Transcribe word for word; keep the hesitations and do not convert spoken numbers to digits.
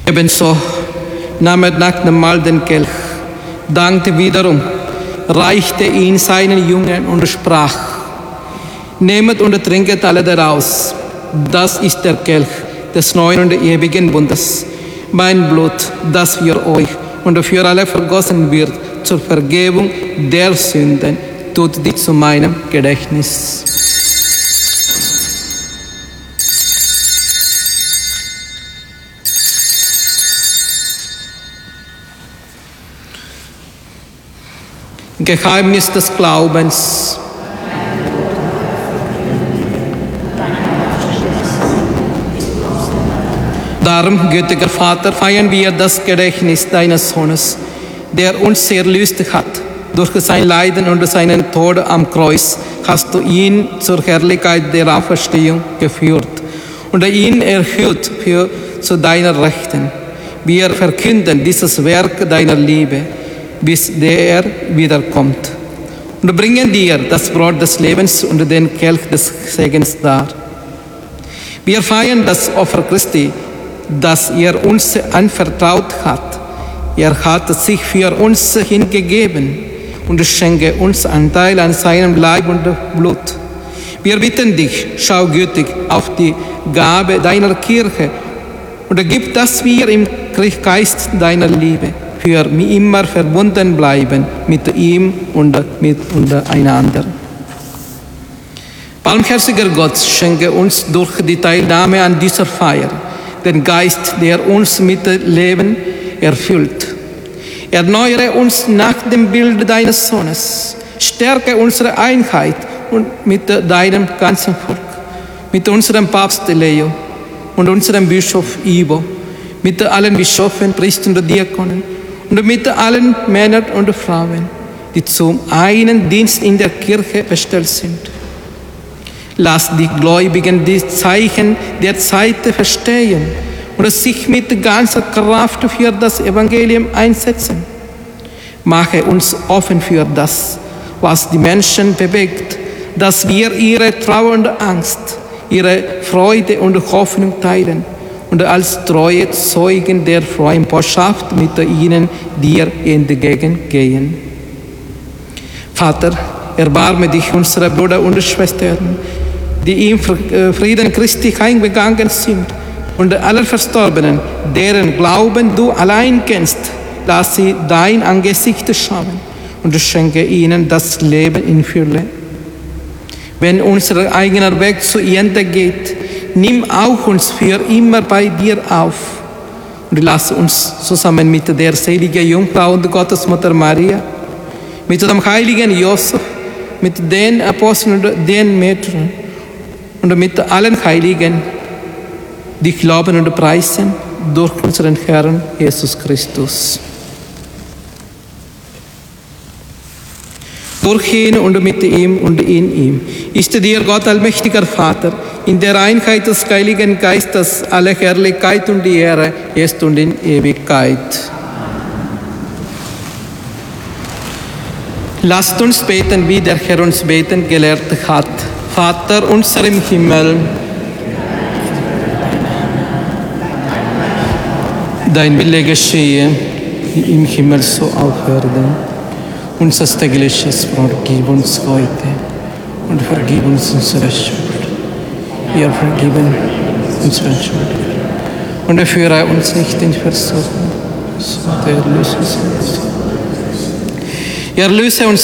Ebenso nahm er nach dem Mahl den Kelch, dankte wiederum, reichte ihn seinen Jüngern und sprach: Nehmet und trinket alle daraus. Das ist der Kelch des neuen und ewigen Bundes, mein Blut, das für euch und für alle vergossen wird zur Vergebung der Sünden. Tut dies zu meinem Gedächtnis. Geheimnis des Glaubens. Darum, gütiger Vater, feiern wir das Gedächtnis deines Sohnes, der uns erlöst hat. Durch sein Leiden und seinen Tod am Kreuz hast du ihn zur Herrlichkeit der Auferstehung geführt und ihn erhöht für zu deiner Rechten. Wir verkünden dieses Werk deiner Liebe, bis der wiederkommt, und bringen dir das Brot des Lebens und den Kelch des Segens dar. Wir feiern das Opfer Christi, das er uns anvertraut hat. Er hat sich für uns hingegeben und schenke uns Anteil an seinem Leib und Blut. Wir bitten dich, schau gütig auf die Gabe deiner Kirche und gib, dass wir im Geist deiner Liebe für immer verbunden bleiben mit ihm und miteinander. Barmherziger Gott, schenke uns durch die Teilnahme an dieser Feier den Geist, der uns mit Leben erfüllt. Erneuere uns nach dem Bild deines Sohnes. Stärke unsere Einheit und mit deinem ganzen Volk, mit unserem Papst Leo und unserem Bischof Ivo, mit allen Bischöfen, Priestern und Diakonen und mit allen Männern und Frauen, die zum einen Dienst in der Kirche bestellt sind. Lass die Gläubigen die Zeichen der Zeit verstehen und sich mit ganzer Kraft für das Evangelium einsetzen. Mache uns offen für das, was die Menschen bewegt, dass wir ihre Trauer und Angst, ihre Freude und Hoffnung teilen und als treue Zeugen der frohen Botschaft mit ihnen dir entgegengehen. Vater, erbarme dich unserer Brüder und Schwestern, die im Frieden Christi heimgegangen sind, und aller Verstorbenen, deren Glauben du allein kennst. Lass sie dein Angesicht schauen und schenke ihnen das Leben in Fülle. Wenn unser eigener Weg zu Ende geht, nimm auch uns für immer bei dir auf und lass uns zusammen mit der seligen Jungfrau und Gottesmutter Maria, mit dem heiligen Josef, mit den Aposteln und den Mädchen und mit allen Heiligen dich loben und preisen durch unseren Herrn Jesus Christus. Durch ihn und mit ihm und in ihm ist dir Gott, allmächtiger Vater, in der Einheit des Heiligen Geistes alle Herrlichkeit und die Ehre, jetzt und in Ewigkeit. Lasst uns beten, wie der Herr uns beten gelehrt hat. Vater unser im Himmel, dein Wille geschehe, wie im Himmel so auf Erden. Unser tägliches Brot gib uns heute und vergib uns unsere Schuld. Wir vergeben unsere Schuld. Und führe uns nicht in Versuchung, sondern erlöse uns. Erlöse uns